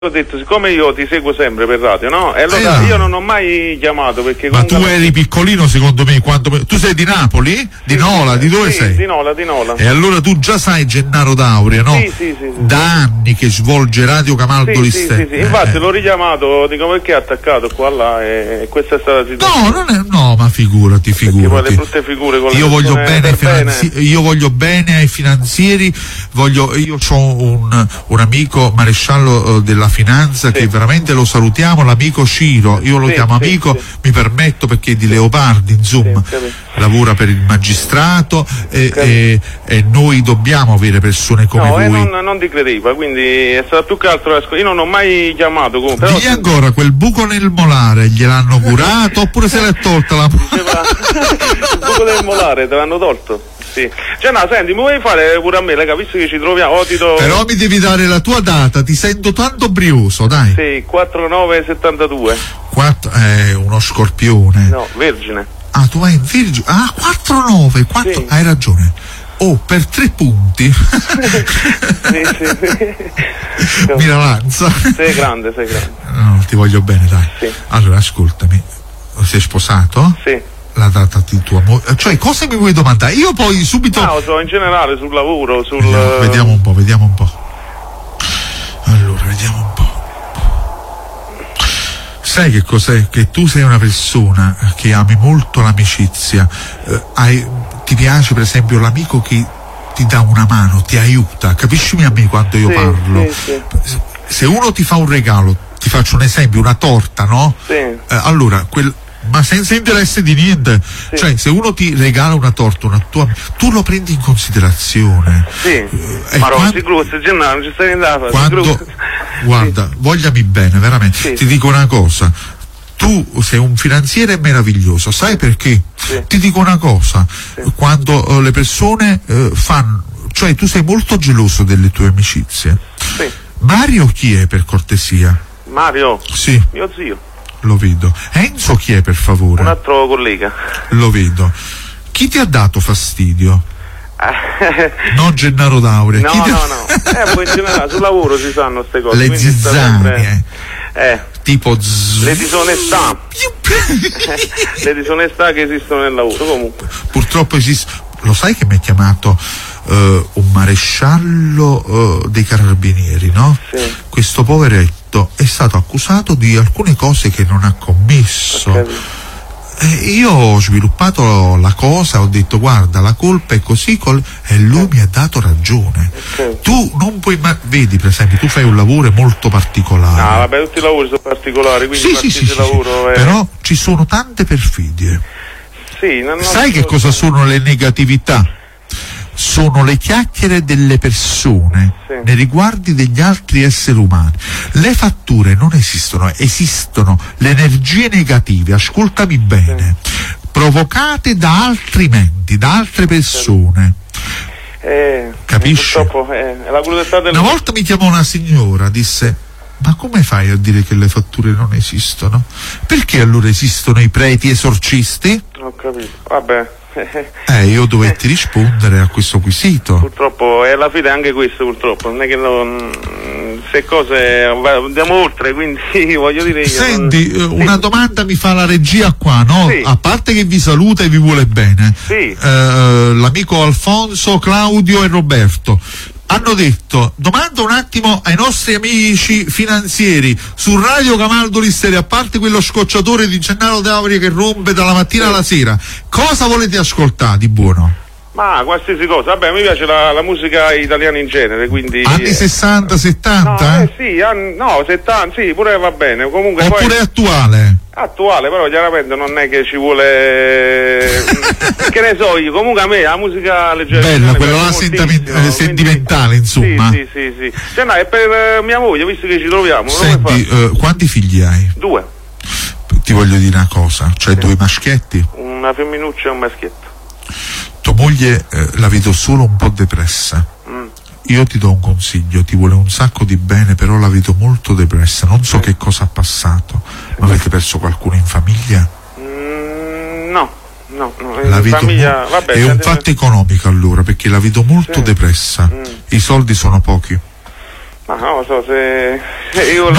Ho detto, siccome io ti seguo sempre per radio, no? E allora io non ho mai chiamato perché. Ma tu eri piccolino, secondo me, tu sei di Napoli? Di Nola? Di dove sei? Di Nola. E allora tu già sai Gennaro D'Auria, no? Sì. Da anni che svolge Radio Camaldoli Sì. Infatti l'ho richiamato, dico perché è attaccato qua là e questa è stata la situazione. No, ma figurati. Poi le brutte figure con io voglio bene ai finanzieri, io ho un amico maresciallo della finanza che veramente lo salutiamo, l'amico Ciro, io lo chiamo amico, mi permetto perché è di Leopardi, insomma, lavora per il magistrato e noi dobbiamo avere persone come voi. Non ti credeva, quindi è stato più che altro, io non ho mai chiamato comunque. Digli ancora, quel buco nel molare gliel'hanno curato oppure se l'è tolta la il buco del molare te l'hanno tolto? Sì. Cioè senti, mi vuoi fare pure a me, visto che ci troviamo, Però mi devi dare la tua data, ti sento tanto brioso, dai. Sì, 4972. Uno scorpione. No, Vergine. Ah, tu hai in Vergine. 49, sì. Hai ragione. Per 3 punti. Sì. Miralanza. Sei grande. No, ti voglio bene, dai. Sì. Allora, ascoltami. Sei sposato? Sì. La data di tua moglie, cioè cosa mi vuoi domandare? Io poi subito. No, so in generale sul lavoro, Vediamo un po'. Allora, vediamo un po'. Sai che cos'è? Che tu sei una persona che ami molto l'amicizia, ti piace per esempio l'amico che ti dà una mano, ti aiuta, capiscimi a me quando io parlo. Sì. Se uno ti fa un regalo, ti faccio un esempio, una torta, no? Sì. Allora, ma senza interesse di niente, cioè se uno ti regala una torta, tu lo prendi in considerazione. Sì, ma non ci stai andando. Guarda, vogliami bene, veramente. Sì. Ti dico una cosa, tu sei un finanziere meraviglioso, sai perché? Sì. Ti dico una cosa, quando le persone cioè tu sei molto geloso delle tue amicizie. Sì. Mario chi è, per cortesia? Mario? Sì. Mio zio. Lo vedo. Enzo chi è, per favore? Un altro collega. Lo vedo. Chi ti ha dato fastidio? Non Gennaro D'Auria. No. Poi in generale sul lavoro si sanno queste cose. Le zizzanie. Tipo le disonestà. Le disonestà che esistono nel lavoro, comunque. Purtroppo esistono. Lo sai che mi ha chiamato un maresciallo dei carabinieri, no? Sì. Questo poveretto è stato accusato di alcune cose che non ha commesso. Io ho sviluppato la cosa, ho detto guarda, la colpa è così e lui mi ha dato ragione. Tu non puoi vedi, per esempio, tu fai un lavoro molto particolare. No, vabbè, tutti i lavori sono particolari, quindi sì. lavoro però ci sono tante perfidie. Sì, sai che cosa sono le negatività? Sono le chiacchiere delle persone nei riguardi degli altri esseri umani. Le fatture non esistono le energie negative, ascoltami bene, provocate da altri menti, da altre persone. Capisci? Purtroppo è la crudeltà del... Una volta mi chiamò una signora, disse: ma come fai a dire che le fatture non esistono? Perché allora esistono i preti esorcisti? Ho capito, vabbè. Io dovetti rispondere a questo quesito. Purtroppo alla fine anche questo, purtroppo non è che se cose andiamo oltre, quindi voglio dire. Senti, una domanda mi fa la regia qua, no? Sì. A parte che vi saluta e vi vuole bene, sì. L'amico Alfonso, Claudio e Roberto hanno detto: domando un attimo ai nostri amici finanzieri su Radio Camaldoli Stereo, a parte quello scocciatore di Gennaro D'Auria che rompe dalla mattina alla sera, cosa volete ascoltare di buono? Ma qualsiasi cosa, vabbè, mi piace la musica italiana in genere, quindi... Anni 60, 70? No, no, 70, sì, pure va bene, comunque... Oppure poi... attuale? Attuale, però chiaramente non è che ci vuole... che ne so io, comunque a me la musica leggera... Bella, quella là sentimentale, quindi... insomma. Sì. Cioè no, è per mia moglie, visto che ci troviamo. Senti, quanti figli hai? 2. Ti voglio dire una cosa, cioè 2 maschietti? Una femminuccia e un maschietto. Tua moglie la vedo solo un po' depressa. Io ti do un consiglio, ti vuole un sacco di bene, però la vedo molto depressa. Non so che cosa ha passato. Ma avete perso qualcuno in famiglia? No, la vedo famiglia, vabbè, è un fatto economico allora, perché la vedo molto depressa. I soldi sono pochi. Ma non lo so se io